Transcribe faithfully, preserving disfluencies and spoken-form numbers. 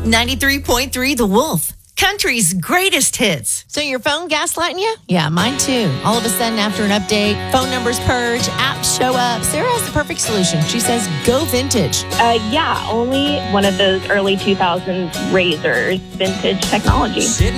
ninety-three point three The Wolf, country's greatest hits. So your phone gaslighting you? Yeah, mine too. All of a sudden, after an update, phone numbers purge, apps show up. Sarah has the perfect solution. She says, go vintage. Uh, yeah, only one of those early two thousands razors, vintage technology.